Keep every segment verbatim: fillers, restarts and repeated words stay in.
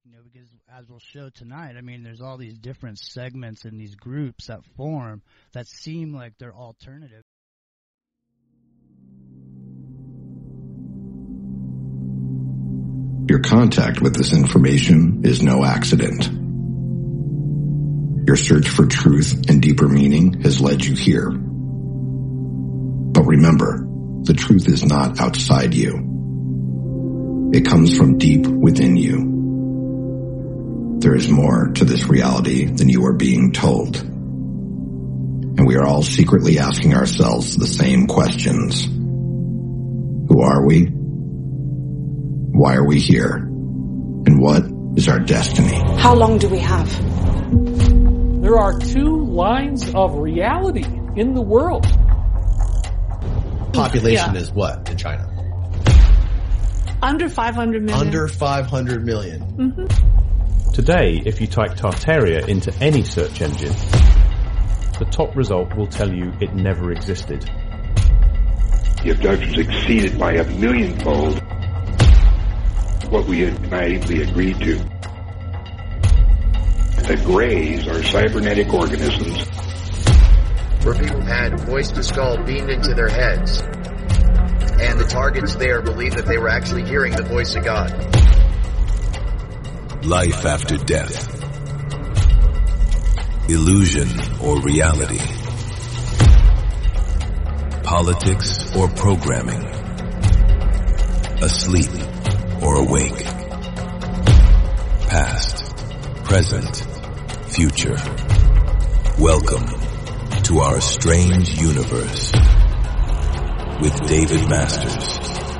You know, because as we'll show tonight, I mean, there's all these different segments and these groups that form that seem like they're alternative. Your contact with this information is no accident. Your search for truth and deeper meaning has led you here. But remember, the truth is not outside you. It comes from deep within you. There is more to this reality than you are being told. And we are all secretly asking ourselves the same questions. Who are we? Why are we here? And what is our destiny? How long do we have? There are two lines of reality in the world. Population Yeah. is what in China? Under five hundred million. Under five hundred million. Mm-hmm. Today, if you type Tartaria into any search engine, the top result will tell you it never existed. The abductions exceeded by a millionfold what we had naively agreed to. The Greys are cybernetic organisms where people had voice to skull beamed into their heads, and the targets there believed that they were actually hearing the voice of God. Life after death. Illusion or reality. Politics or programming. Asleep or awake. Past, present, future. Welcome to our strange universe with David Masters.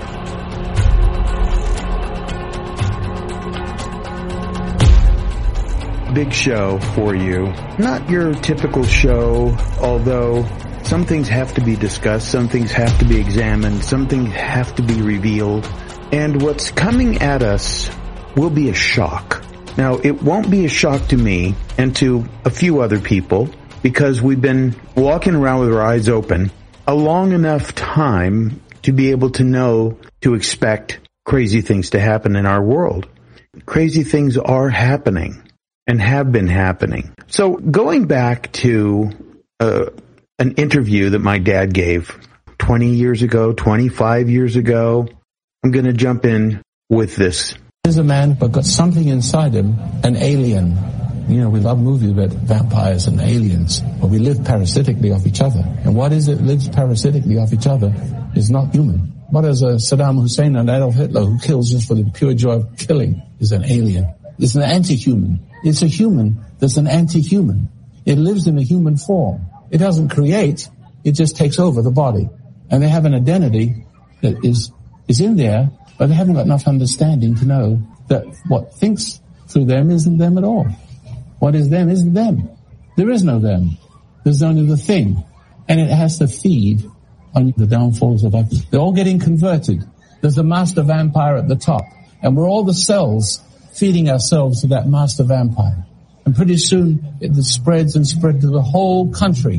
Big show for you. Not your typical show, although some things have to be discussed, some things have to be examined, some things have to be revealed. And what's coming at us will be a shock. Now, it won't be a shock to me and to a few other people because we've been walking around with our eyes open a long enough time to be able to know to expect crazy things to happen in our world. Crazy things are happening and have been happening. So going back to uh, an interview that my dad gave twenty years ago, twenty-five years ago, I'm going to jump in with this. There's a man but got something inside him, an alien. You know, we love movies about vampires and aliens, but we live parasitically off each other. And what is it that lives parasitically off each other is not human. What is a Saddam Hussein and Adolf Hitler who kills just for the pure joy of killing is an alien. It's an anti-human. It's a human that's an anti-human. It lives in a human form. It doesn't create, it just takes over the body. And they have an identity that is is in there, but they haven't got enough understanding to know that what thinks through them isn't them at all. What is them isn't them. There is no them. There's only the thing. And it has to feed on the downfalls of others. They're all getting converted. There's a master vampire at the top. And we're all the cells feeding ourselves to that master vampire. And pretty soon it spreads and spreads to the whole country.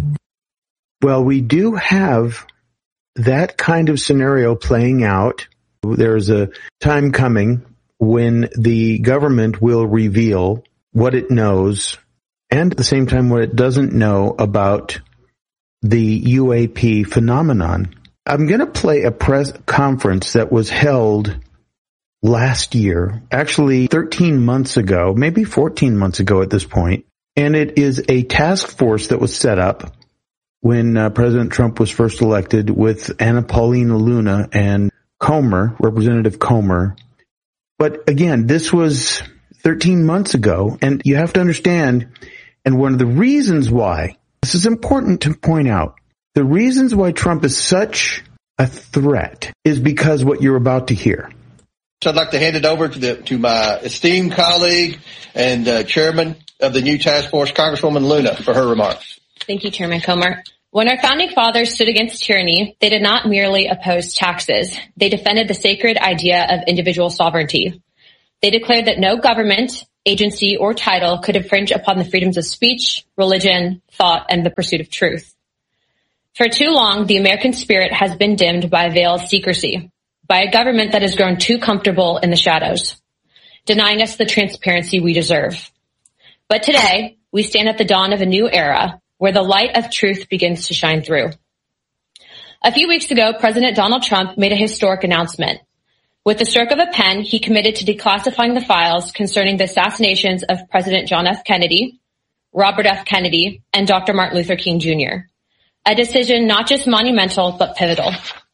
Well, we do have that kind of scenario playing out. There's a time coming when the government will reveal what it knows and at the same time what it doesn't know about the U A P phenomenon. I'm going to play a press conference that was held last year, actually thirteen months ago, maybe fourteen months ago at this point, and it is a task force that was set up when uh, President Trump was first elected with Anna Paulina Luna and Comer, Representative Comer. But again, this was thirteen months ago, and you have to understand, and one of the reasons why, this is important to point out, the reasons why Trump is such a threat is because what you're about to hear. So I'd like to hand it over to the to my esteemed colleague and uh, chairman of the new task force, Congresswoman Luna, for her remarks. Thank you, Chairman Comer. When our founding fathers stood against tyranny, they did not merely oppose taxes. They defended the sacred idea of individual sovereignty. They declared that no government, agency, or title could infringe upon the freedoms of speech, religion, thought, and the pursuit of truth. For too long, the American spirit has been dimmed by veiled secrecy, by a government that has grown too comfortable in the shadows. denying us the transparency we deserve. But today, we stand at the dawn of a new era where the light of truth begins to shine through. A few weeks ago, President Donald Trump made a historic announcement. With the stroke of a pen, he committed to declassifying the files concerning the assassinations of President John F. Kennedy, Robert F. Kennedy, and Doctor Martin Luther King Junior A decision not just monumental, but pivotal.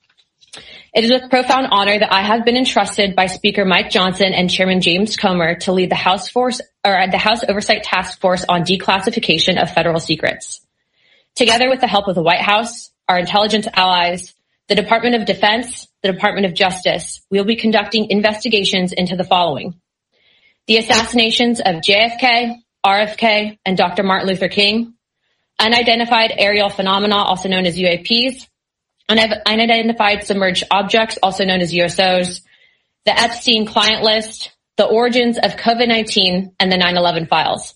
It is with profound honor that I have been entrusted by Speaker Mike Johnson and Chairman James Comer to lead the House Force or the House Oversight Task Force on declassification of federal secrets. Together with the help of the White House, our intelligence allies, the Department of Defense, the Department of Justice, we will be conducting investigations into the following: the assassinations of J F K, R F K, and Doctor Martin Luther King, unidentified aerial phenomena, also known as U A Ps, unidentified submerged objects, also known as U S Os, the Epstein client list, the origins of COVID nineteen, and the nine eleven files.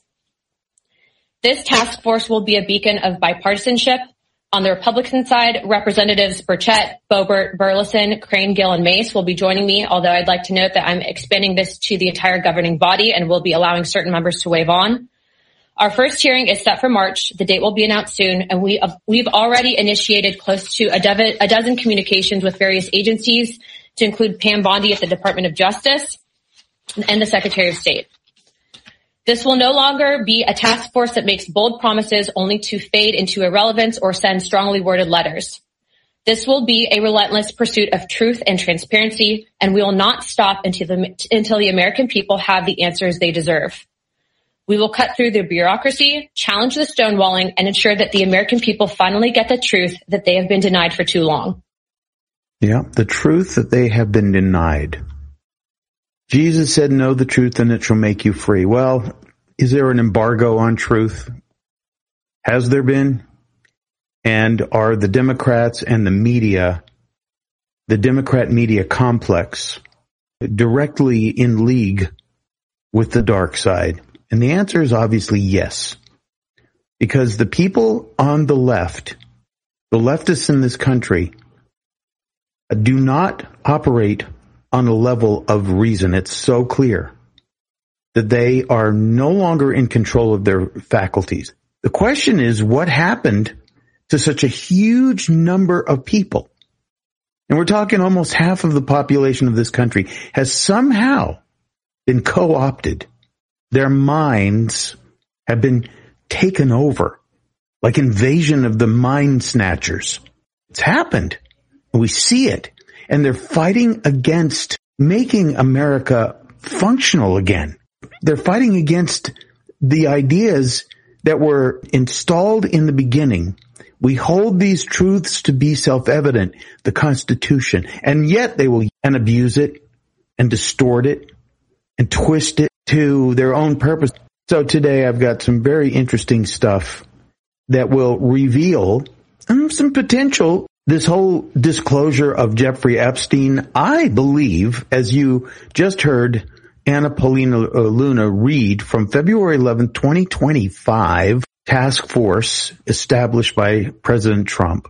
This task force will be a beacon of bipartisanship. On the Republican side, Representatives Burchett, Boebert, Burleson, Crane, Gill, and Mace will be joining me, although I'd like to note that I'm expanding this to the entire governing body and will be allowing certain members to waive on. Our first hearing is set for March. The date will be announced soon, and we, uh, we've already initiated close to a, dev- a dozen communications with various agencies, to include Pam Bondi at the Department of Justice and the Secretary of State. This will no longer be a task force that makes bold promises only to fade into irrelevance or send strongly worded letters. This will be a relentless pursuit of truth and transparency, and we will not stop until the, until the American people have the answers they deserve. We will cut through the bureaucracy, challenge the stonewalling, and ensure that the American people finally get the truth that they have been denied for too long. Yeah, the truth that they have been denied. Jesus said, know the truth and it shall make you free. Well, is there an embargo on truth? Has there been? And are the Democrats and the media, the Democrat media complex, directly in league with the dark side? And the answer is obviously yes. Because the people on the left, the leftists in this country, do not operate on a level of reason. It's so clear that they are no longer in control of their faculties. The question is, what happened to such a huge number of people? And we're talking almost half of the population of this country has somehow been co-opted. Their minds have been taken over, like invasion of the mind snatchers. It's happened. We see it. And they're fighting against making America functional again. They're fighting against the ideas that were installed in the beginning. We hold these truths to be self-evident, the Constitution, and yet they will and abuse it and distort it and twist it to their own purpose. So today I've got some very interesting stuff that will reveal um, some potential. This whole disclosure of Jeffrey Epstein, I believe, as you just heard Anna Paulina Luna read from February eleventh, twenty twenty-five, task force established by President Trump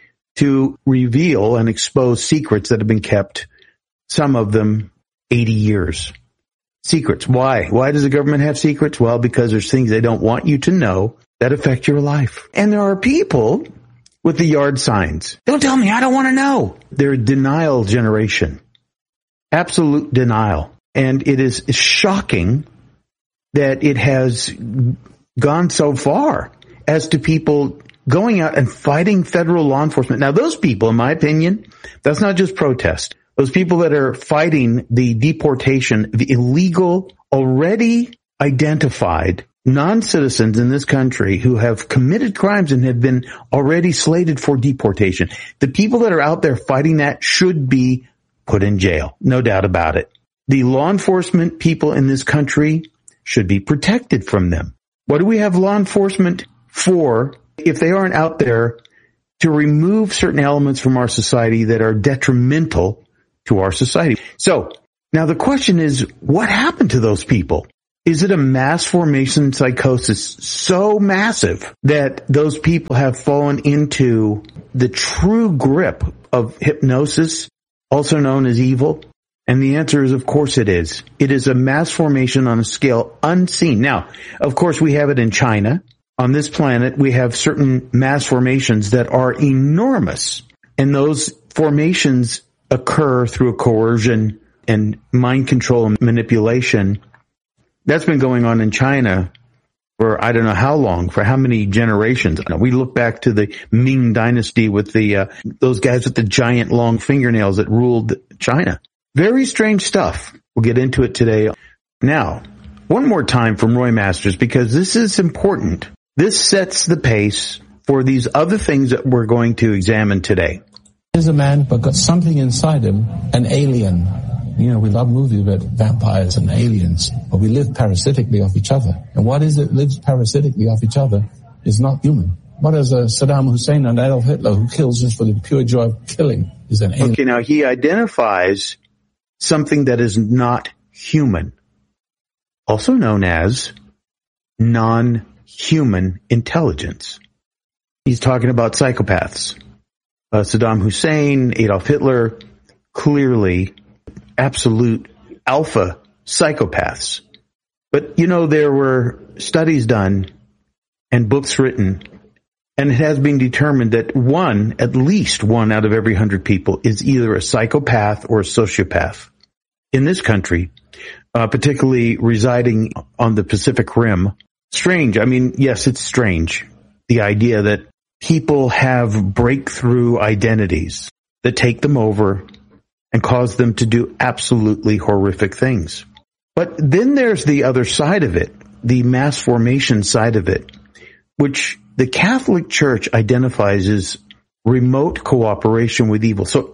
to reveal and expose secrets that have been kept, some of them eighty years. Secrets. Why? Why does the government have secrets? Well, because there's things they don't want you to know that affect your life. And there are people with the yard signs. Don't tell me, I don't want to know. They're a denial generation. Absolute denial. And it is shocking that it has gone so far as to people going out and fighting federal law enforcement. Now, those people, in my opinion, that's not just protest. Those people that are fighting the deportation of illegal, already identified non-citizens in this country who have committed crimes and have been already slated for deportation. The people that are out there fighting that should be put in jail. No doubt about it. The law enforcement people in this country should be protected from them. What do we have law enforcement for if they aren't out there to remove certain elements from our society that are detrimental to our society? So now the question is, what happened to those people? Is it a mass formation psychosis so massive that those people have fallen into the true grip of hypnosis, also known as evil, And the answer is, of course it is. It is a mass formation on a scale unseen. Now, of course, we have it in China. On this planet, we have certain mass formations that are enormous. And those formations occur through coercion and mind control and manipulation. That's been going on in China for I don't know how long, for how many generations. We look back to the Ming Dynasty with the uh, those guys with the giant long fingernails that ruled China. Very strange stuff. We'll get into it today. Now, one more time from Roy Masters, because this is important. This sets the pace for these other things that we're going to examine today. Here's a man, but got something inside him, an alien. You know, we love movies about vampires and aliens, but we live parasitically off each other. And what is it lives parasitically off each other is not human. What is a Saddam Hussein and Adolf Hitler who kills just for the pure joy of killing is an alien. Okay, now he identifies something that is not human, also known as non-human intelligence. He's talking about psychopaths. Uh, Saddam Hussein, Adolf Hitler, clearly absolute alpha psychopaths. But, you know, there were studies done and books written, and it has been determined that one, at least one out of every hundred people is either a psychopath or a sociopath. In this country, uh, particularly residing on the Pacific Rim. Strange. I mean, yes, it's strange. The idea that people have breakthrough identities that take them over and cause them to do absolutely horrific things. But then there's the other side of it, the mass formation side of it, which the Catholic Church identifies as remote cooperation with evil. So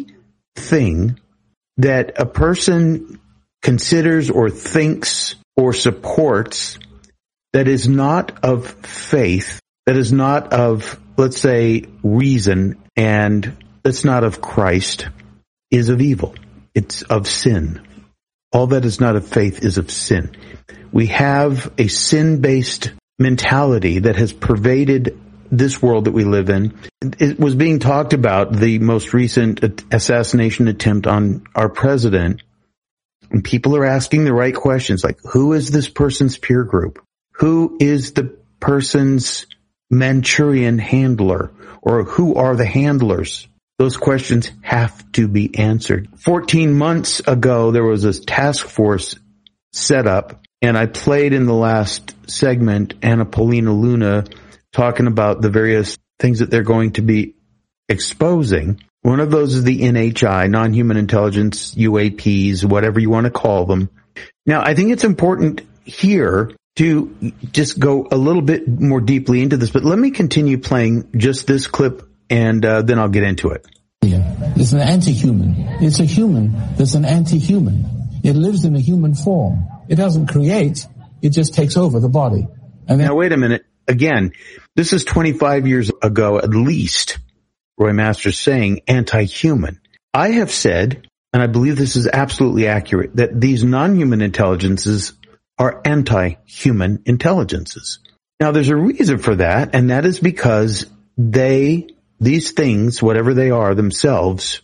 anything that a person considers or thinks or supports that is not of faith, that is not of, let's say, reason, and that's not of Christ, is of evil. It's of sin. All that is not of faith is of sin. We have a sin-based mentality that has pervaded this world that we live in. It was being talked about, the most recent assassination attempt on our president, and people are asking the right questions, like, who is this person's peer group? Who is the person's Manchurian handler? Or who are the handlers? Those questions have to be answered. Fourteen months ago, there was a task force set up, and I played in the last segment Anna Paulina Luna talking about the various things that they're going to be exposing. One of those is the N H I, non-human intelligence, U A Ps, whatever you want to call them. Now, I think it's important here to just go a little bit more deeply into this, but let me continue playing just this clip, and uh, then I'll get into it. Yeah. It's an anti-human. It's a human that's an anti-human. It lives in a human form. It doesn't create. It just takes over the body. And then- now, wait a minute. Again, this is twenty-five years ago, at least, Roy Masters saying anti-human. I have said, and I believe this is absolutely accurate, that these non-human intelligences are anti-human intelligences. Now, there's a reason for that, and that is because they, these things, whatever they are themselves,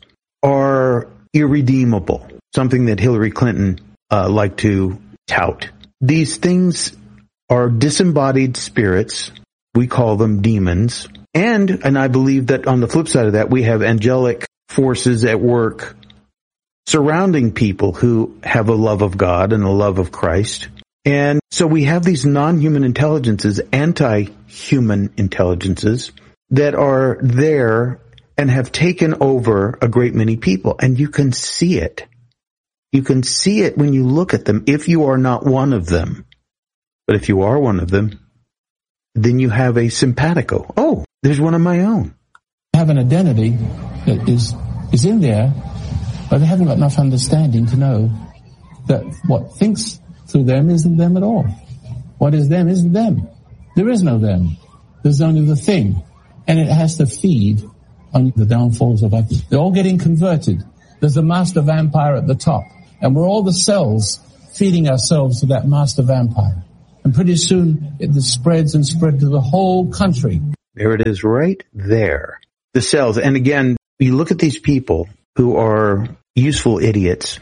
are irredeemable, something that Hillary Clinton uh, liked to tout. These things are disembodied spirits. We call them demons. And, and I believe that on the flip side of that, we have angelic forces at work surrounding people who have a love of God and a love of Christ. And so we have these non-human intelligences, anti-human intelligences, that are there and have taken over a great many people. And you can see it. You can see it when you look at them, if you are not one of them. But if you are one of them, then you have a simpatico. Oh, there's one of my own. Have an identity that is is in there, but they haven't got enough understanding to know that what thinks through them isn't them at all. What is them isn't them. There is no them. There's only the thing. And it has to feed on the downfalls of others. They're all getting converted. There's a master vampire at the top. And we're all the cells feeding ourselves to that master vampire. And pretty soon it spreads and spreads to the whole country. There it is right there. The cells. And again, you look at these people who are useful idiots.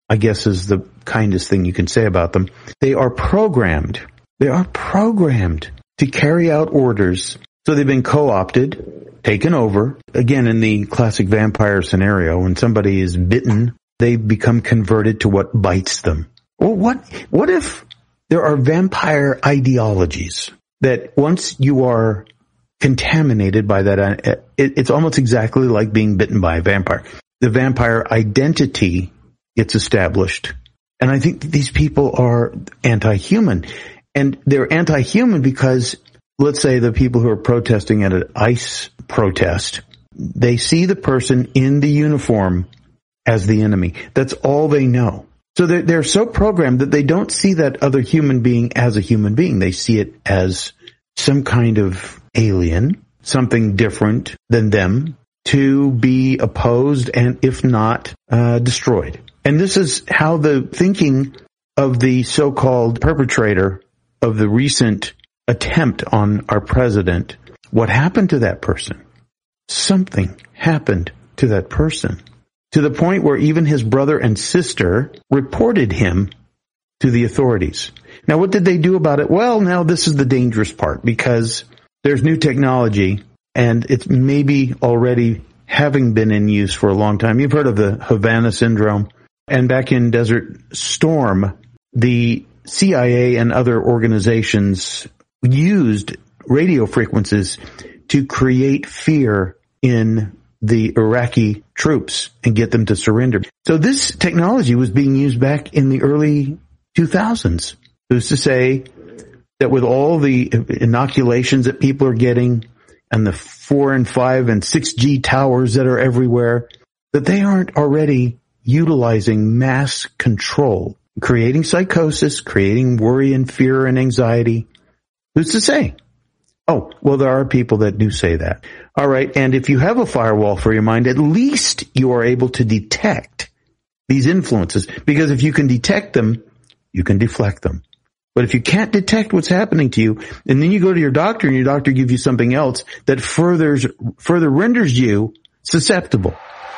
I guess is the kindest thing you can say about them. They are programmed. They are programmed to carry out orders. So they've been co-opted, taken over. Again, in the classic vampire scenario, when somebody is bitten, they become converted to what bites them. Well, what, what if there are vampire ideologies that once you are contaminated by that, it, it's almost exactly like being bitten by a vampire. The vampire identity gets established. And I think that these people are anti-human. And they're anti-human because, let's say the people who are protesting at an ICE protest, they see the person in the uniform as the enemy. That's all they know. So they're, they're so programmed that they don't see that other human being as a human being. They see it as some kind of alien, something different than them, to be opposed and, if not, uh, destroyed. And this is how the thinking of the so-called perpetrator of the recent attempt on our president, what happened to that person? Something happened to that person, to the point where even his brother and sister reported him to the authorities. Now, what did they do about it? Well, now this is the dangerous part, because there's new technology, and it's maybe already having been in use for a long time. You've heard of the Havana Syndrome. And back in Desert Storm, the C I A and other organizations used radio frequencies to create fear in the Iraqi troops and get them to surrender. So this technology was being used back in the early two thousands. Who's to say that with all the inoculations that people are getting and the four and five and six G towers that are everywhere, that they aren't already utilizing mass control, creating psychosis, creating worry and fear and anxiety. Who's to say? Oh, well, there are people that do say that. All right. And if you have a firewall for your mind, at least you are able to detect these influences, because if you can detect them, you can deflect them. But if you can't detect what's happening to you, and then you go to your doctor and your doctor gives you something else that furthers, further renders you susceptible.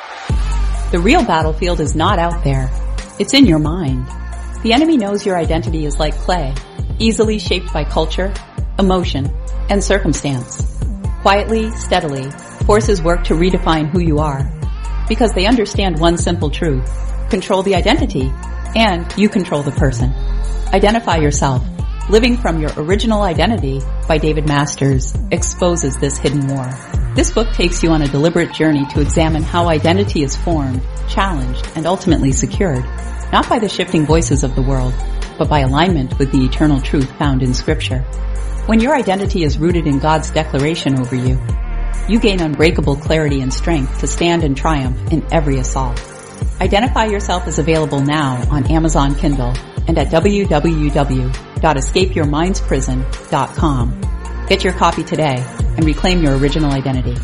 The real battlefield is not out there. It's in your mind. The enemy knows your identity is like clay, easily shaped by culture, emotion, and circumstance. Quietly, steadily, forces work to redefine who you are, because they understand one simple truth: control the identity, and you control the person. Identify yourself. Living from Your Original Identity by David Masters exposes this hidden war. This book takes you on a deliberate journey to examine how identity is formed, challenged, and ultimately secured, not by the shifting voices of the world, but by alignment with the eternal truth found in Scripture. When your identity is rooted in God's declaration over you, you gain unbreakable clarity and strength to stand and triumph in every assault. Identify Yourself is available now on Amazon Kindle and at w w w dot escape your minds prison dot com. Get your copy today and reclaim your original identity.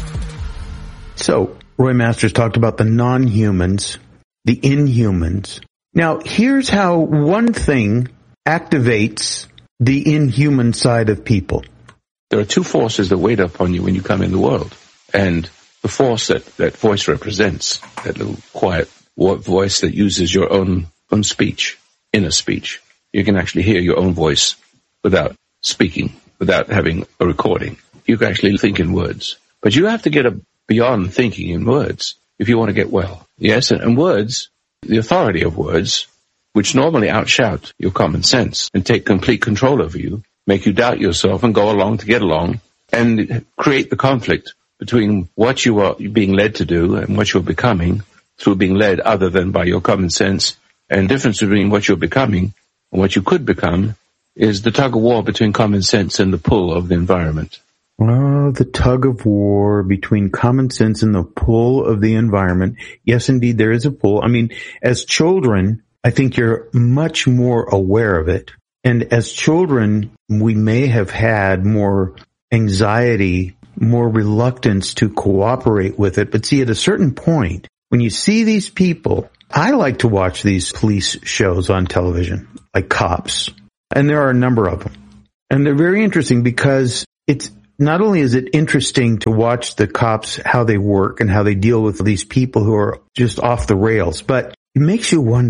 So, Roy Masters talked about the non-humans, the inhumans. Now, here's how one thing activates the inhuman side of people. There are two forces that wait upon you when you come in the world. And the force that that voice represents, that little quiet voice that uses your own, own speech, inner speech. You can actually hear your own voice without speaking, without having a recording. You can actually think in words. But you have to get a, beyond thinking in words if you want to get well. Yes, and, and words, the authority of words, which normally outshout your common sense and take complete control over you, make you doubt yourself and go along to get along, and create the conflict between what you are being led to do and what you're becoming through being led other than by your common sense. And the difference between what you're becoming and what you could become is the tug of war between common sense and the pull of the environment. Oh, the tug of war between common sense and the pull of the environment. Yes, indeed, there is a pull. I mean, as children, I think you're much more aware of it. And as children, we may have had more anxiety, more reluctance to cooperate with it. But see, at a certain point, when you see these people, I like to watch these police shows on television, like Cops. And there are a number of them. And they're very interesting because it's not only is it interesting to watch the cops, how they work and how they deal with these people who are just off the rails, but it makes you wonder,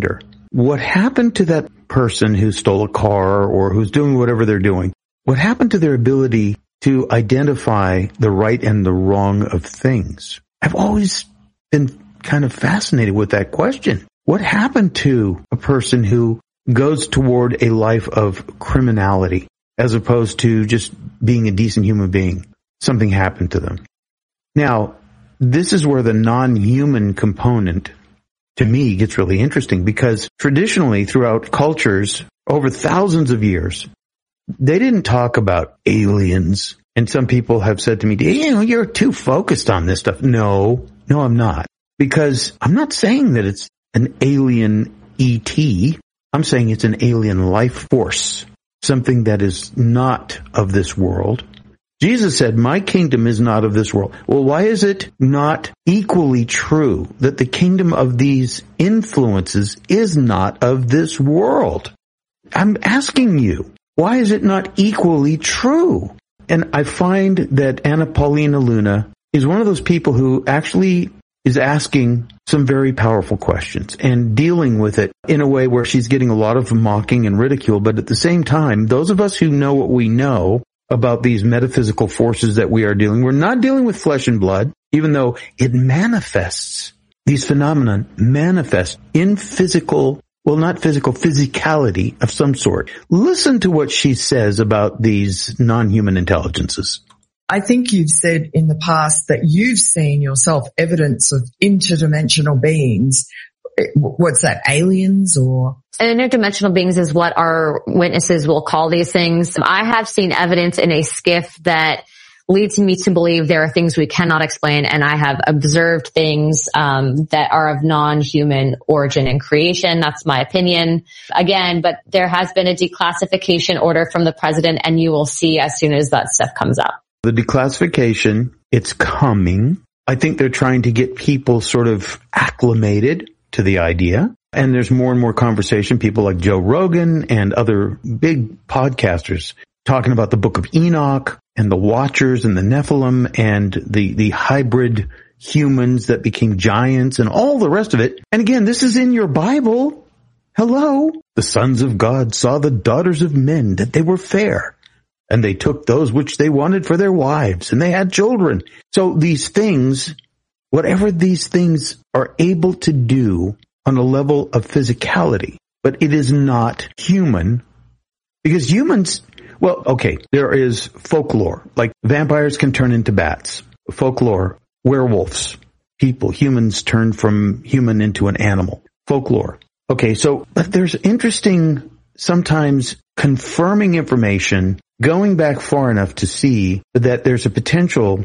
what happened to that person who stole a car or who's doing whatever they're doing? What happened to their ability to identify the right and the wrong of things? I've always been kind of fascinated with that question. What happened to a person who goes toward a life of criminality as opposed to just being a decent human being? Something happened to them. Now, this is where the non-human component, to me, gets really interesting, because traditionally throughout cultures over thousands of years, they didn't talk about aliens. And some people have said to me, you know, you're too focused on this stuff. No, no, I'm not. Because I'm not saying that it's an alien E T. I'm saying it's an alien life force, something that is not of this world. Jesus said, my kingdom is not of this world. Well, why is it not equally true that the kingdom of these influences is not of this world? I'm asking you, why is it not equally true? And I find that Anna Paulina Luna is one of those people who actually is asking some very powerful questions and dealing with it in a way where she's getting a lot of mocking and ridicule. But at the same time, those of us who know what we know about these metaphysical forces that we are dealing, we're not dealing with flesh and blood, even though it manifests. These phenomena manifest in physical, well, not physical, physicality of some sort. Listen to what she says about these non-human intelligences. I think you've said in the past that you've seen yourself evidence of interdimensional beings. What's that, aliens or? Interdimensional beings is what our witnesses will call these things. I have seen evidence in a skiff that leads me to believe there are things we cannot explain, and I have observed things um that are of non-human origin and creation. That's my opinion. Again, but there has been a declassification order from the president, and you will see as soon as that stuff comes out. The declassification, it's coming. I think they're trying to get people sort of acclimated to the idea. And there's more and more conversation, people like Joe Rogan and other big podcasters talking about the Book of Enoch and the Watchers and the Nephilim and the, the hybrid humans that became giants and all the rest of it. And again, this is in your Bible. Hello. The sons of God saw the daughters of men, that they were fair. And they took those which they wanted for their wives, and they had children. So these things, whatever these things are able to do on a level of physicality, but it is not human, because humans, well, okay, there is folklore, like vampires can turn into bats. Folklore, werewolves, people, humans turn from human into an animal. Folklore. Okay, so but there's interesting, sometimes confirming information, going back far enough to see that there's a potential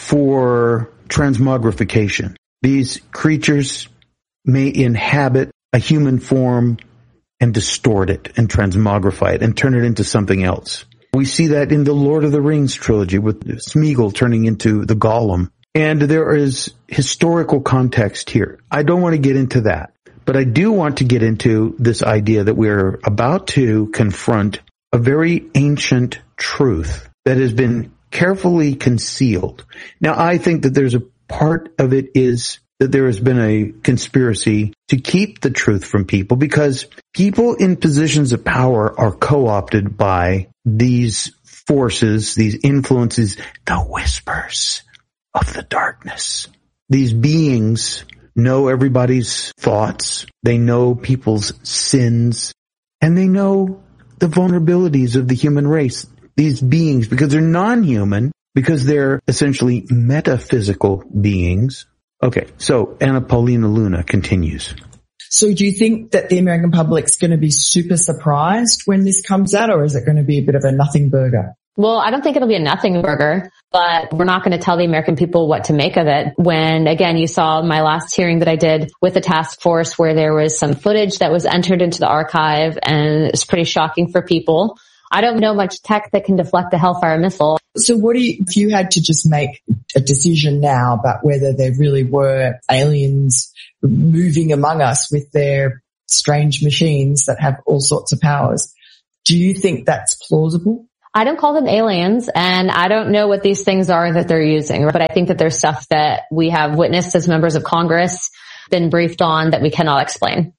for transmogrification. These creatures may inhabit a human form and distort it and transmogrify it and turn it into something else. We see that in the Lord of the Rings trilogy with Smeagol turning into the Gollum. And there is historical context here. I don't want to get into that, but I do want to get into this idea that we're about to confront a very ancient truth that has been carefully concealed. Now, I think that there's a part of it is that there has been a conspiracy to keep the truth from people, because people in positions of power are co-opted by these forces, these influences, the whispers of the darkness. These beings know everybody's thoughts. They know people's sins, and they know the vulnerabilities of the human race. These beings, because they're non-human, because they're essentially metaphysical beings. Okay, so Anna Paulina Luna continues. So do you think that the American public's going to be super surprised when this comes out, or is it going to be a bit of a nothing burger? Well, I don't think it'll be a nothing burger, but we're not going to tell the American people what to make of it. When, again, you saw my last hearing that I did with the task force where there was some footage that was entered into the archive, and it's pretty shocking for people. I don't know much tech that can deflect a Hellfire missile. So what do you, if you had to just make a decision now about whether there really were aliens moving among us with their strange machines that have all sorts of powers, do you think that's plausible? I don't call them aliens, and I don't know what these things are that they're using, but I think that there's stuff that we have witnessed as members of Congress, been briefed on, that we cannot explain.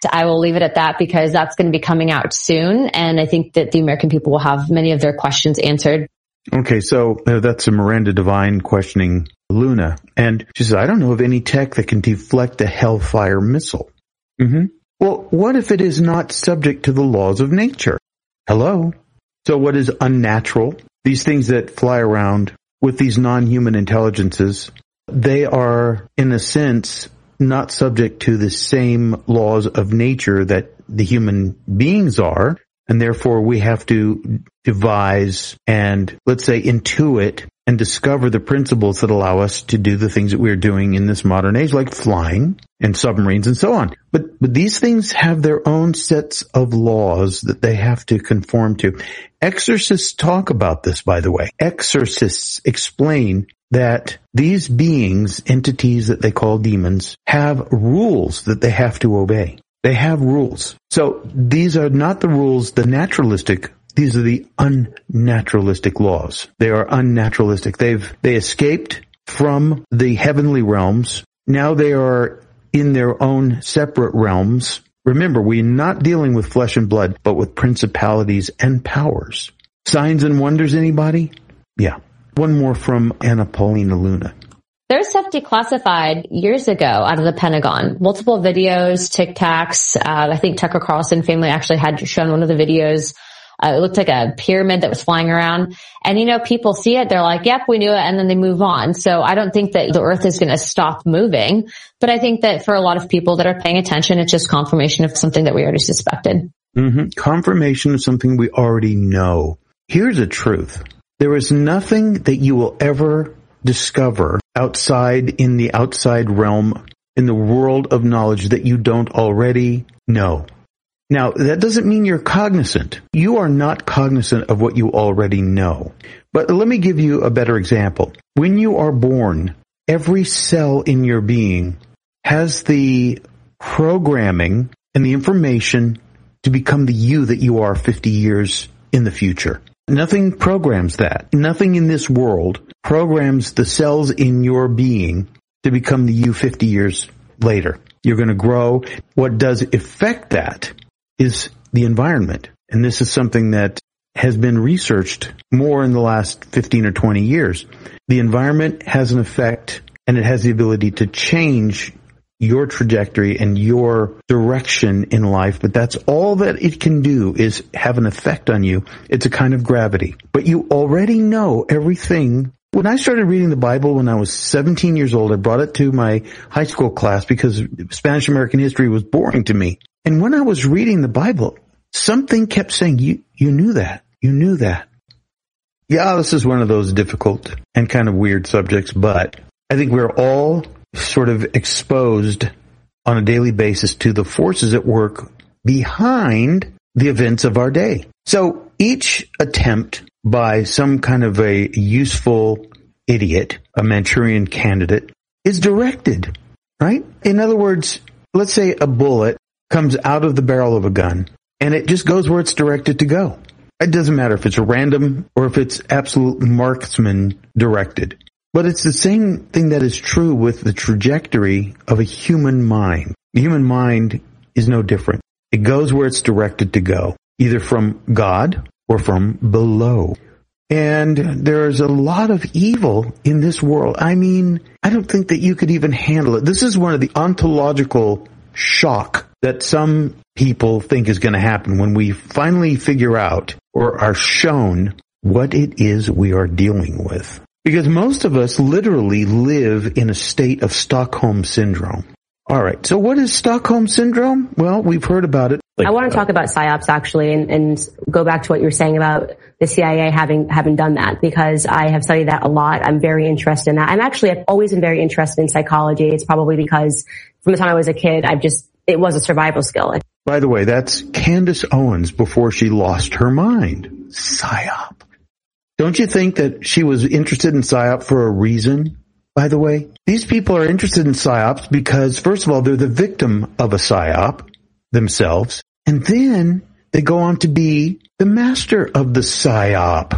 I will leave it at that because that's going to be coming out soon. And I think that the American people will have many of their questions answered. Okay, so uh, that's a Miranda Devine questioning Luna. And she says, I don't know of any tech that can deflect a Hellfire missile. Mm-hmm. Well, what if it is not subject to the laws of nature? Hello? So what is unnatural? These things that fly around with these non-human intelligences, they are, in a sense, not subject to the same laws of nature that the human beings are, and therefore we have to devise and, let's say, intuit and discover the principles that allow us to do the things that we're doing in this modern age, like flying and submarines and so on. But, but these things have their own sets of laws that they have to conform to. Exorcists talk about this, by the way. Exorcists explain that these beings, entities that they call demons, have rules that they have to obey. They have rules. So these are not the rules, the naturalistic, these are the unnaturalistic laws. They are unnaturalistic. They've, they escaped from the heavenly realms. Now they are in their own separate realms. Remember, we're not dealing with flesh and blood, but with principalities and powers. Signs and wonders, anybody? Yeah. One more from Anna Paulina Luna. There's stuff declassified years ago out of the Pentagon. Multiple videos, Tic Tacs. Uh, I think Tucker Carlson family actually had shown one of the videos. Uh, it looked like a pyramid that was flying around. And, you know, people see it. They're like, yep, we knew it. And then they move on. So I don't think that the earth is going to stop moving. But I think that for a lot of people that are paying attention, it's just confirmation of something that we already suspected. Mm-hmm. Confirmation of something we already know. Here's the truth. There is nothing that you will ever discover outside in the outside realm, in the world of knowledge that you don't already know. Now, that doesn't mean you're cognizant. You are not cognizant of what you already know. But let me give you a better example. When you are born, every cell in your being has the programming and the information to become the you that you are fifty years in the future. Nothing programs that. Nothing in this world programs the cells in your being to become the you fifty years later. You're going to grow. What does affect that is the environment. And this is something that has been researched more in the last fifteen or twenty years. The environment has an effect, and it has the ability to change your trajectory and your direction in life, but that's all that it can do is have an effect on you. It's a kind of gravity. But you already know everything. When I started reading the Bible when I was seventeen years old, I brought it to my high school class because Spanish American history was boring to me. And when I was reading the Bible, something kept saying, you, you knew that. You knew that. Yeah, this is one of those difficult and kind of weird subjects, but I think we're all sort of exposed on a daily basis to the forces at work behind the events of our day. So each attempt by some kind of a useful idiot, a Manchurian candidate, is directed, right? In other words, let's say a bullet comes out of the barrel of a gun and it just goes where it's directed to go. It doesn't matter if it's random or if it's absolute marksman directed. But it's the same thing that is true with the trajectory of a human mind. The human mind is no different. It goes where it's directed to go, either from God or from below. And there's a lot of evil in this world. I mean, I don't think that you could even handle it. This is one of the ontological shock that some people think is going to happen when we finally figure out or are shown what it is we are dealing with. Because most of us literally live in a state of Stockholm Syndrome. All right, so what is Stockholm Syndrome? Well, we've heard about it. Like, I want to talk about PSYOPs actually and, and go back to what you were saying about the C I A having having done that, because I have studied that a lot. I'm very interested in that. I'm actually I've always been very interested in psychology. It's probably because from the time I was a kid, I've just it was a survival skill. By the way, that's Candace Owens before she lost her mind. PSYOP. Don't you think that she was interested in PSYOP for a reason, by the way? These people are interested in PSYOPs because, first of all, they're the victim of a PSYOP themselves, and then they go on to be the master of the PSYOP.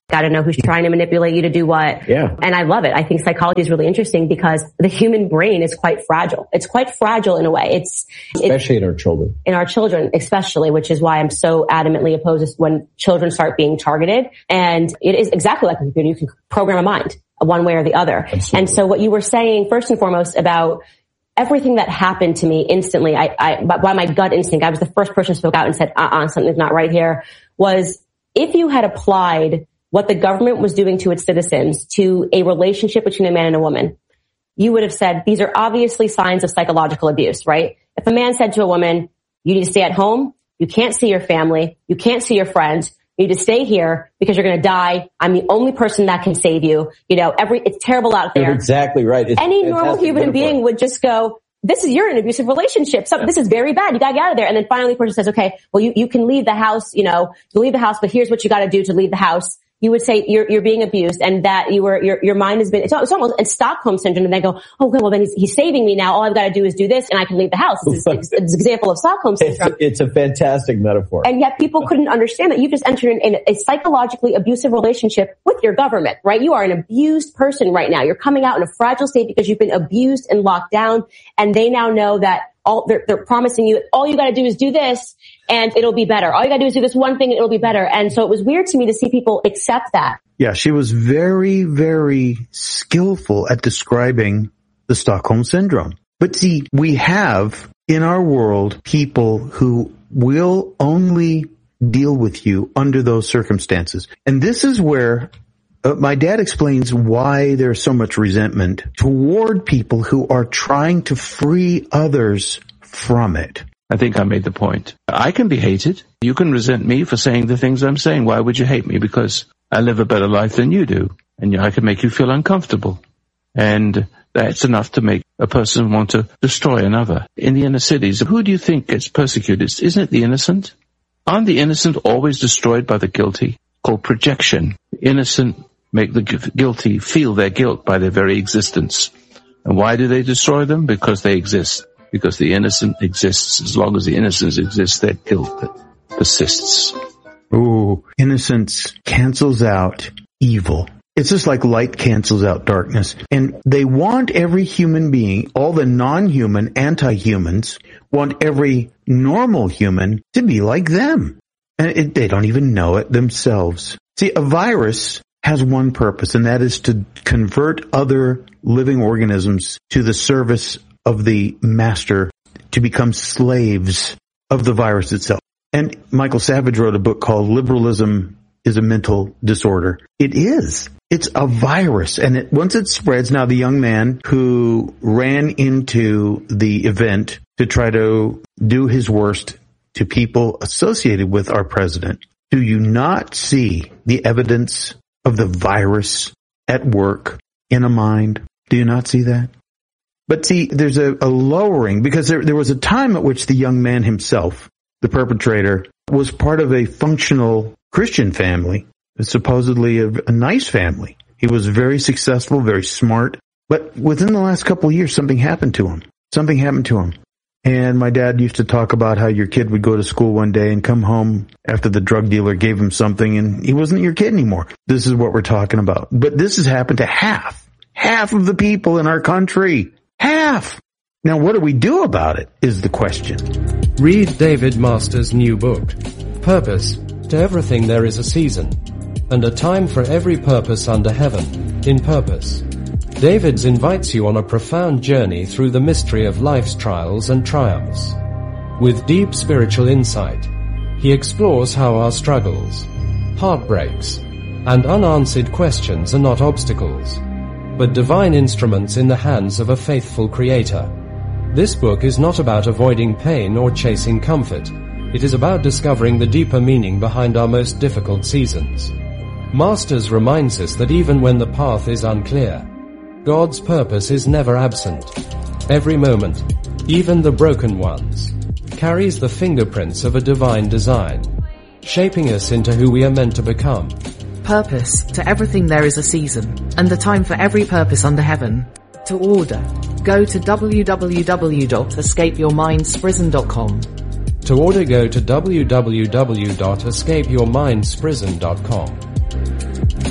Got to know who's trying to manipulate you to do what. Yeah. And I love it. I think psychology is really interesting because the human brain is quite fragile. It's quite fragile in a way. It's especially it's, in our children. In our children, especially, which is why I'm so adamantly opposed to when children start being targeted. And it is exactly like a computer. You can program a mind one way or the other. Absolutely. And so what you were saying first and foremost about everything that happened to me instantly, I, I, by my gut instinct, I was the first person who spoke out and said, uh-uh, something's not right here, was if you had applied what the government was doing to its citizens to a relationship between a man and a woman, you would have said, these are obviously signs of psychological abuse, right? If a man said to a woman, you need to stay at home, you can't see your family, you can't see your friends, you need to stay here because you're going to die. I'm the only person that can save you. You know, every, it's terrible out there. You're exactly right. It's Any normal human metaphor. being would just go, this is, you're in an abusive relationship. So, yeah. This is very bad. You gotta get out of there. And then finally the person says, okay, well, you, you can leave the house, you know, you leave the house, but here's what you gotta do to leave the house. You would say you're, you're being abused and that you were, your, your mind has been, it's, it's almost it's Stockholm syndrome. And they go, oh, okay, well then he's, he's saving me now. All I've got to do is do this and I can leave the house. It's, it's, it's an example of Stockholm syndrome. It's, it's a fantastic metaphor. And yet people couldn't understand that you've just entered in, in a psychologically abusive relationship with your government, right? You are an abused person right now. You're coming out in a fragile state because you've been abused and locked down. And they now know that all they're, they're promising you, all you got to do is do this and it'll be better. All you got to do is do this one thing and it'll be better. And so it was weird to me to see people accept that. Yeah, she was very, very skillful at describing the Stockholm syndrome. But see, we have in our world people who will only deal with you under those circumstances. And this is where uh, my dad explains why there's so much resentment toward people who are trying to free others from it. I think I made the point. I can be hated. You can resent me for saying the things I'm saying. Why would you hate me? Because I live a better life than you do. And I can make you feel uncomfortable. And that's enough to make a person want to destroy another. In the inner cities, who do you think gets persecuted? Isn't it the innocent? Aren't the innocent always destroyed by the guilty? Called projection. Innocent make the guilty feel their guilt by their very existence. And why do they destroy them? Because they exist. Because the innocent exists. As long as the innocence exists, their guilt persists. Ooh, innocence cancels out evil. It's just like light cancels out darkness. And they want every human being, all the non-human anti-humans, want every normal human to be like them. And it, they don't even know it themselves. See, a virus has one purpose, and that is to convert other living organisms to the service of the master, to become slaves of the virus itself. And Michael Savage wrote a book called Liberalism is a Mental Disorder. It is. It's a virus. And it, once it spreads, now the young man who ran into the event to try to do his worst to people associated with our president, do you not see the evidence of the virus at work in a mind? Do you not see that? But see, there's a, a lowering, because there, there was a time at which the young man himself, the perpetrator, was part of a functional Christian family, supposedly a, a nice family. He was very successful, very smart. But within the last couple of years, something happened to him. Something happened to him. And my dad used to talk about how your kid would go to school one day and come home after the drug dealer gave him something and he wasn't your kid anymore. This is what we're talking about. But this has happened to half, half of the people in our country. Half! Now what do we do about it is the question. Read David Masters' new book, Purpose. To everything there is a season, and a time for every purpose under heaven, in purpose. David invites you on a profound journey through the mystery of life's trials and triumphs. With deep spiritual insight, he explores how our struggles, heartbreaks, and unanswered questions are not obstacles, but divine instruments in the hands of a faithful Creator. This book is not about avoiding pain or chasing comfort. It is about discovering the deeper meaning behind our most difficult seasons. Masters reminds us that even when the path is unclear, God's purpose is never absent. Every moment, even the broken ones, carries the fingerprints of a divine design, shaping us into who we are meant to become. Purpose. To everything there is a season, and the time for every purpose under heaven. To order, go to w w w dot escape your minds prison dot com. To order, go to w w w dot escape your minds prison dot com.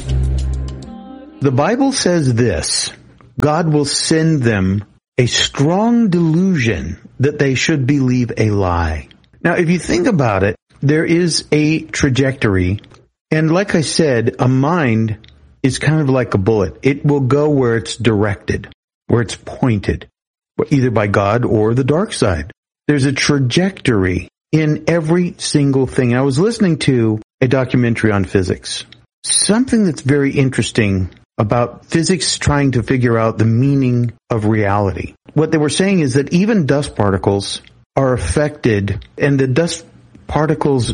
The Bible says this: God will send them a strong delusion that they should believe a lie. Now, if you think about it, there is a trajectory, and like I said, a mind is kind of like a bullet. It will go where it's directed, where it's pointed, either by God or the dark side. There's a trajectory in every single thing. I was listening to a documentary on physics. Something that's very interesting about physics trying to figure out the meaning of reality. What they were saying is that even dust particles are affected, and the dust particles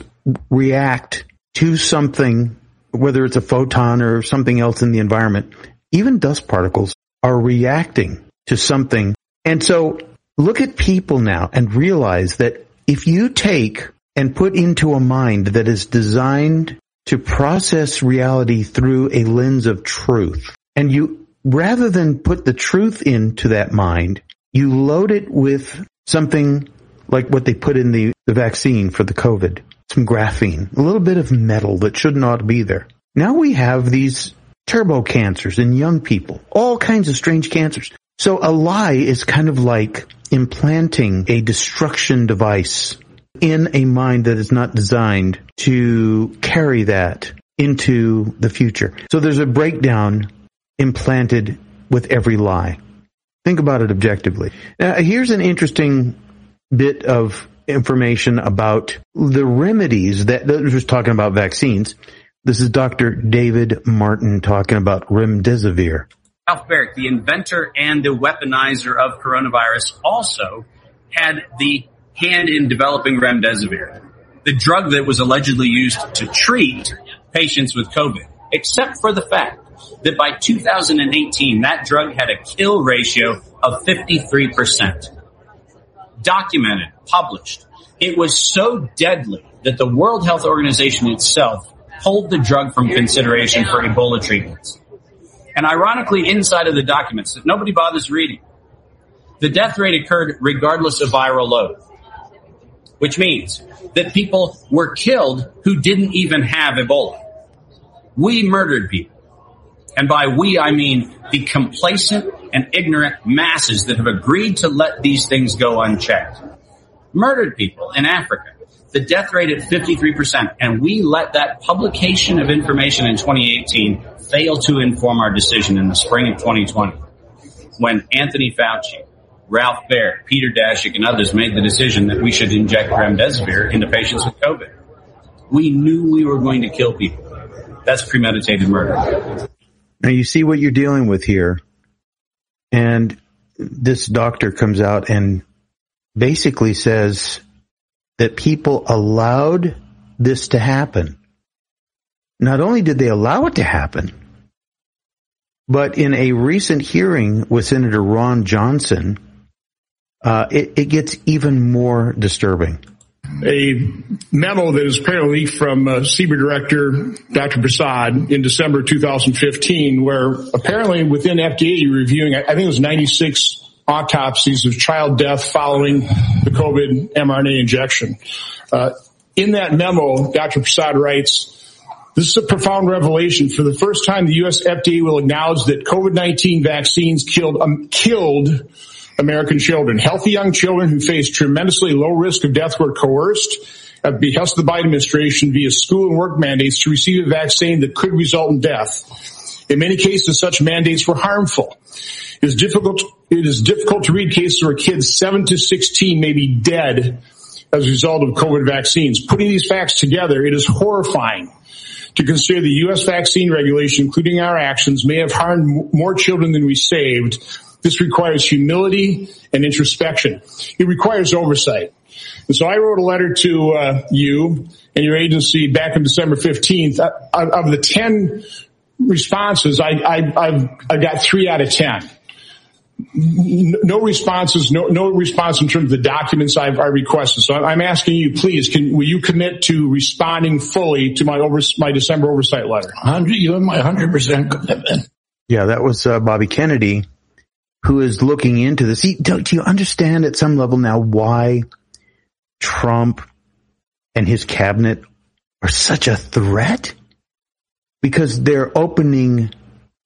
react to something, whether it's a photon or something else in the environment. Even dust particles are reacting to something. And so look at people now and realize that if you take and put into a mind that is designed to process reality through a lens of truth, and you, rather than put the truth into that mind, you load it with something like what they put in the, the vaccine for the COVID, some graphene, a little bit of metal that should not be there. Now we have these turbo cancers in young people, all kinds of strange cancers. So a lie is kind of like implanting a destruction device in a mind that is not designed to carry that into the future. So there's a breakdown implanted with every lie. Think about it objectively. Now, here's an interesting bit of information about the remedies that, that was talking about vaccines. This is Doctor David Martin talking about remdesivir. Ralph Baric, the inventor and the weaponizer of coronavirus, also had the hand in developing remdesivir, the drug that was allegedly used to treat patients with COVID, except for the fact that by two thousand eighteen, that drug had a kill ratio of fifty-three percent. Documented, published. It was so deadly that the World Health Organization itself pulled the drug from consideration for Ebola treatments. And ironically, inside of the documents that nobody bothers reading, the death rate occurred regardless of viral load, which means that people were killed who didn't even have Ebola. We murdered people. And by we, I mean the complacent and ignorant masses that have agreed to let these things go unchecked. Murdered people in Africa. The death rate at fifty-three percent. And we let that publication of information in twenty eighteen fail to inform our decision in the spring of twenty twenty, when Anthony Fauci, Ralph Baric, Peter Daszak, and others made the decision that we should inject remdesivir into patients with COVID. We knew we were going to kill people. That's premeditated murder. Now you see what you're dealing with here. And this doctor comes out and basically says that people allowed this to happen. Not only did they allow it to happen, but in a recent hearing with Senator Ron Johnson, uh, it, it gets even more disturbing. A memo that is apparently leaked from uh, C B R Director Doctor Prasad in December two thousand fifteen, where apparently within F D A reviewing, I think it was ninety-six autopsies of child death following the COVID mRNA injection. Uh, in that memo, Doctor Prasad writes, "This is a profound revelation. For the first time, the U S F D A will acknowledge that COVID nineteen vaccines killed um, killed American children. Healthy young children who faced tremendously low risk of death were coerced at the behest of the Biden administration via school and work mandates to receive a vaccine that could result in death. In many cases, such mandates were harmful. It is difficult, it is difficult to read cases where kids seven to sixteen may be dead as a result of COVID vaccines. Putting these facts together, it is horrifying to consider the U S vaccine regulation, including our actions, may have harmed more children than we saved. This requires humility and introspection. It requires oversight." And so I wrote a letter to uh, you and your agency back on December fifteenth. Uh, of the ten responses, I, I, I've, I got three out of ten. No responses, no, no response in terms of the documents I've I requested. So I'm asking you, please, can, will you commit to responding fully to my over, my December oversight letter? You have my one hundred percent commitment. Yeah, that was uh, Bobby Kennedy, who is looking into this. Do, do you understand at some level now why Trump and his cabinet are such a threat? Because they're opening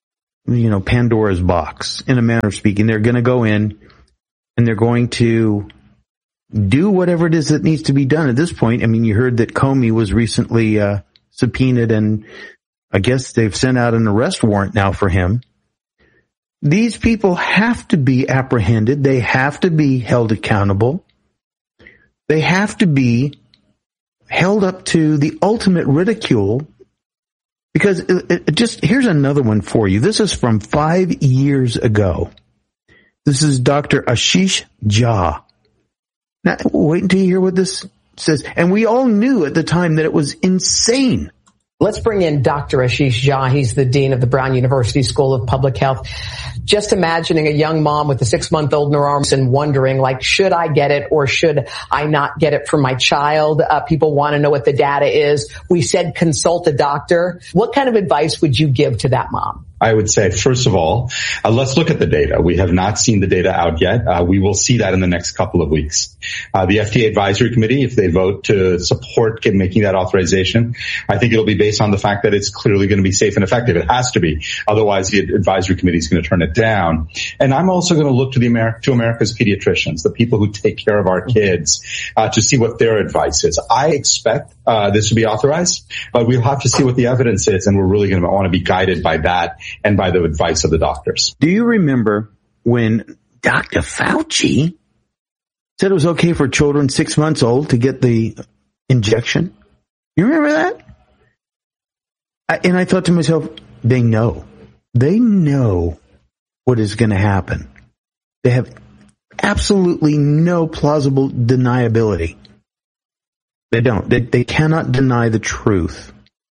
you know, Pandora's box, in a manner of speaking. They're going to go in and they're going to do whatever it is that needs to be done at this point. I mean, you heard that Comey was recently uh, subpoenaed, and I guess they've sent out an arrest warrant now for him. These people have to be apprehended. They have to be held accountable. They have to be held up to the ultimate ridicule. Because it, it just, here's another one for you. This is from five years ago. This is Doctor Ashish Jha. Now, wait until you hear what this says. And we all knew at the time that it was insane. Let's bring in Doctor Ashish Jha. He's the dean of the Brown University School of Public Health. Just imagining a young mom with a six-month-old neuroma and wondering, like, should I get it or should I not get it for my child? Uh, people want to know what the data is. We said consult a doctor. What kind of advice would you give to that mom? I would say, first of all, uh, let's look at the data. We have not seen the data out yet. Uh, we will see that in the next couple of weeks. Uh, the F D A Advisory Committee, if they vote to support making that authorization, I think it'll be based on the fact that it's clearly going to be safe and effective. It has to be. Otherwise, the Advisory Committee is going to turn it down. And I'm also going to look to the Ameri- to America's pediatricians, the people who take care of our kids, uh, to see what their advice is. I expect uh, this to be authorized, but we'll have to see what the evidence is, and we're really going to want to be guided by that and by the advice of the doctors. Do you remember when Doctor Fauci said it was okay for children six months old to get the injection? You remember that? I, and I thought to myself, they know. They know what is going to happen. They have absolutely no plausible deniability. They don't. They, they cannot deny the truth.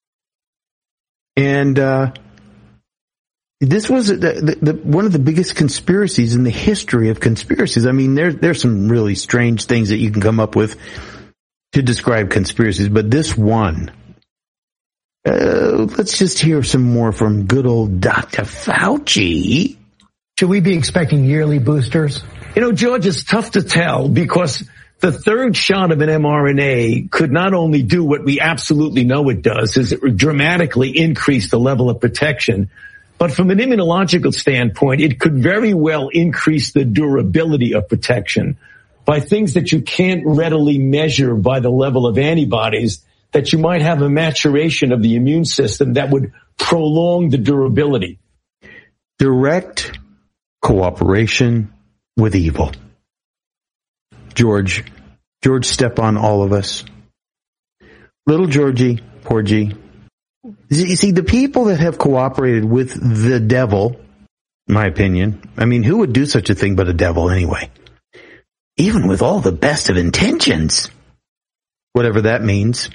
And, uh, This was the, the, the, one of the biggest conspiracies in the history of conspiracies. I mean, there, there's some really strange things that you can come up with to describe conspiracies, but this one, uh, let's just hear some more from good old Doctor Fauci. Should we be expecting yearly boosters? You know, George, it's tough to tell because the third shot of an mRNA could not only do what we absolutely know it does, is it dramatically increase the level of protection, but from an immunological standpoint, it could very well increase the durability of protection by things that you can't readily measure by the level of antibodies, that you might have a maturation of the immune system that would prolong the durability. Direct cooperation with evil. George, George step on all of us. Little Georgie, Porgy. You see, the people that have cooperated with the devil, in my opinion, I mean, who would do such a thing but a devil anyway? Even with all the best of intentions. Whatever that means.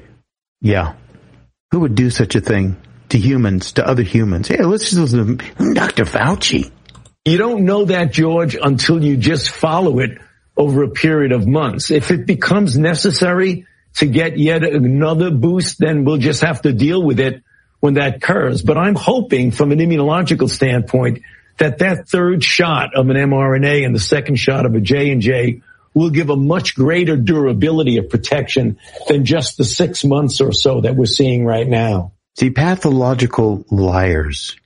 Yeah. Who would do such a thing to humans, to other humans? Hey, let's just listen to Doctor Fauci. You don't know that, George, until you just follow it over a period of months. If it becomes necessary to get yet another boost, then we'll just have to deal with it when that occurs. But I'm hoping from an immunological standpoint that that third shot of an mRNA and the second shot of a J and J will give a much greater durability of protection than just the six months or so that we're seeing right now. See, pathological liars,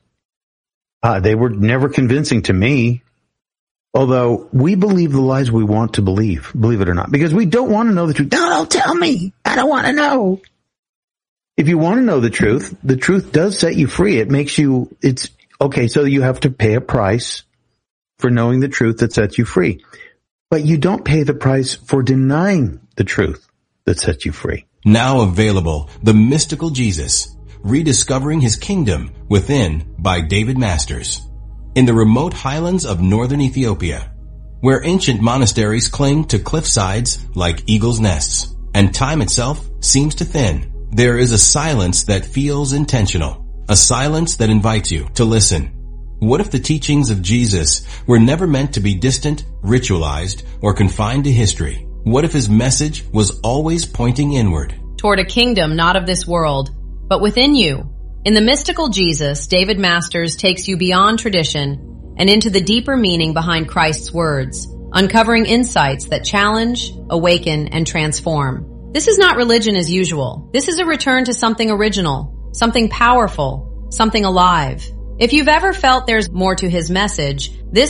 uh, they were never convincing to me. Although we believe the lies we want to believe, believe it or not, because we don't want to know the truth. No, don't tell me. I don't want to know. If you want to know the truth, the truth does set you free. It makes you, it's, okay, so you have to pay a price for knowing the truth that sets you free. But you don't pay the price for denying the truth that sets you free. Now available, The Mystical Jesus, Rediscovering His Kingdom Within by David Masters. In the remote highlands of northern Ethiopia, where ancient monasteries cling to cliff sides like eagles' nests, and time itself seems to thin, there is a silence that feels intentional, a silence that invites you to listen. What if the teachings of Jesus were never meant to be distant, ritualized, or confined to history? What if his message was always pointing inward? Toward a kingdom not of this world, but within you. In The Mystical Jesus, David Masters takes you beyond tradition and into the deeper meaning behind Christ's words, uncovering insights that challenge, awaken, and transform. This is not religion as usual. This is a return to something original, something powerful, something alive. If you've ever felt there's more to his message, this